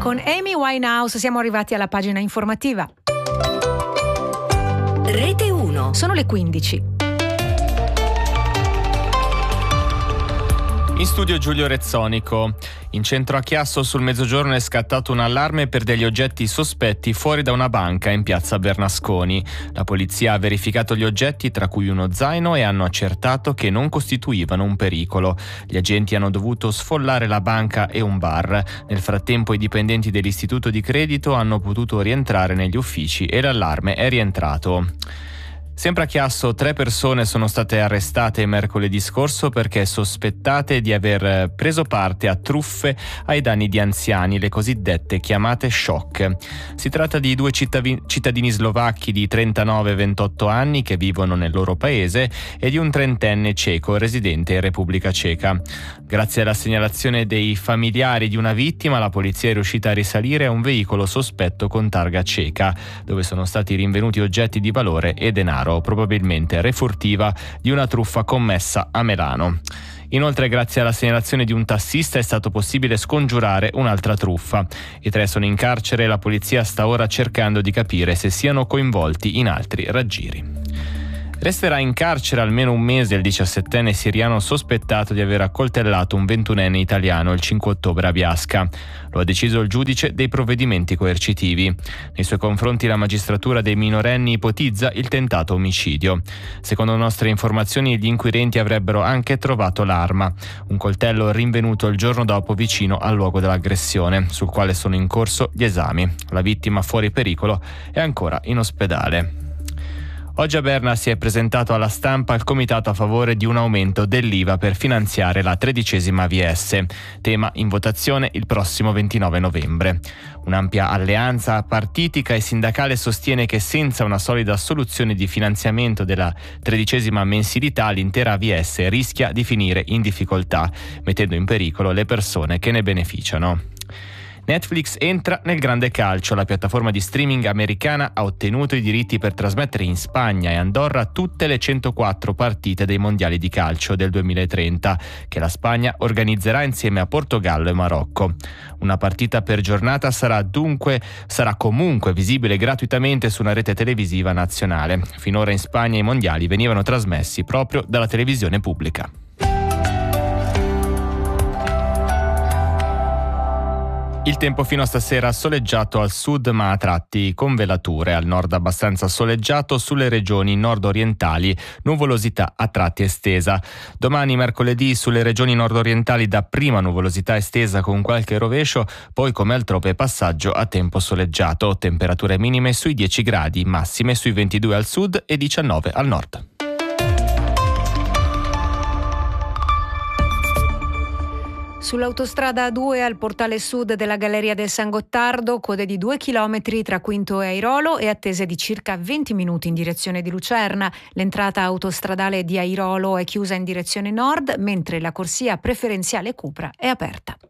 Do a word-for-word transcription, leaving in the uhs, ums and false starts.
Con Amy Winehouse siamo arrivati alla pagina informativa. Rete uno. Sono le quindici. In studio Giulio Rezzonico. In centro a Chiasso sul mezzogiorno è scattato un allarme per degli oggetti sospetti fuori da una banca in piazza Bernasconi. La polizia ha verificato gli oggetti, tra cui uno zaino, e hanno accertato che non costituivano un pericolo. Gli agenti hanno dovuto sfollare la banca e un bar. Nel frattempo i dipendenti dell'istituto di credito hanno potuto rientrare negli uffici e l'allarme è rientrato. Sempre a Chiasso, tre persone sono state arrestate mercoledì scorso perché sospettate di aver preso parte a truffe ai danni di anziani, le cosiddette chiamate shock. Si tratta di due cittadini, cittadini slovacchi di trentanove e ventotto anni che vivono nel loro paese e di un trentenne ceco residente in Repubblica Ceca. Grazie alla segnalazione dei familiari di una vittima, la polizia è riuscita a risalire a un veicolo sospetto con targa ceca, dove sono stati rinvenuti oggetti di valore e denaro, probabilmente refurtiva di una truffa commessa a Milano. Inoltre, grazie alla segnalazione di un tassista, è stato possibile scongiurare un'altra truffa. I tre sono in carcere e la polizia sta ora cercando di capire se siano coinvolti in altri raggiri. Resterà in carcere almeno un mese il diciassettenne siriano sospettato di aver accoltellato un ventunenne italiano il cinque ottobre a Biasca. Lo ha deciso il giudice dei provvedimenti coercitivi. Nei suoi confronti la magistratura dei minorenni ipotizza il tentato omicidio. Secondo nostre informazioni, gli inquirenti avrebbero anche trovato l'arma, un coltello rinvenuto il giorno dopo vicino al luogo dell'aggressione, sul quale sono in corso gli esami. La vittima, fuori pericolo, è ancora in ospedale. Oggi a Berna si è presentato alla stampa il comitato a favore di un aumento dell'I V A per finanziare la tredicesima A V S, tema in votazione il prossimo ventinove novembre. Un'ampia alleanza partitica e sindacale sostiene che senza una solida soluzione di finanziamento della tredicesima mensilità l'intera A V S rischia di finire in difficoltà, mettendo in pericolo le persone che ne beneficiano. Netflix entra nel grande calcio. La piattaforma di streaming americana ha ottenuto i diritti per trasmettere in Spagna e Andorra tutte le centoquattro partite dei mondiali di calcio del duemilatrenta, che la Spagna organizzerà insieme a Portogallo e Marocco. Una partita per giornata sarà dunque sarà comunque visibile gratuitamente su una rete televisiva nazionale. Finora in Spagna i mondiali venivano trasmessi proprio dalla televisione pubblica. Il tempo fino a stasera soleggiato al sud, ma a tratti con velature. Al nord abbastanza soleggiato, sulle regioni nord-orientali nuvolosità a tratti estesa. Domani mercoledì sulle regioni nord-orientali dapprima nuvolosità estesa con qualche rovescio, poi come altrove passaggio a tempo soleggiato. Temperature minime sui dieci gradi, massime sui ventidue al sud e diciannove al nord. Sull'autostrada A due al portale sud della Galleria del San Gottardo, code di due chilometri tra Quinto e Airolo e attese di circa venti minuti in direzione di Lucerna. L'entrata autostradale di Airolo è chiusa in direzione nord, mentre la corsia preferenziale Cupra è aperta.